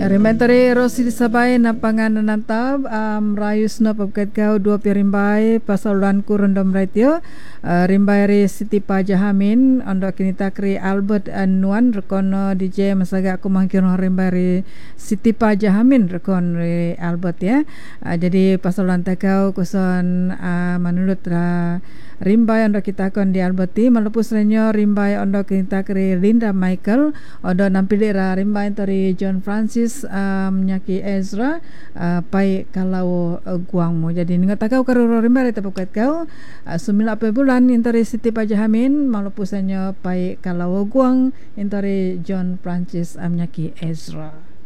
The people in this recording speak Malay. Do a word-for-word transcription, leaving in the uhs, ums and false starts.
Rementari Rosi Sabai na panganan nantab um, rayus na pagkat kau dua pirimbai pasaluran ku random radio uh, rimbai ri Siti Pajahamin ondo kini takri Albert Anuan rekono D J masaga aku mangkir rimbai ri Siti Pajahamin rekon ri Albert ya. Uh, jadi pasaluran takau kuson uh, menurut uh, rimbai ondo kita kon di Alberti melepus renyo rimbai ondo kini takri Linda Michael ondo nampili ra rimbai tori John Francis Um, nyaki Ezra uh, pai kalau uh, guangmu jadi ningat takau karuro rimbai tapukat kau uh, sumila pe bulan intari Siti Pajahamin malupusannya pai kalau guang intari John Francis um, nyaki Ezra.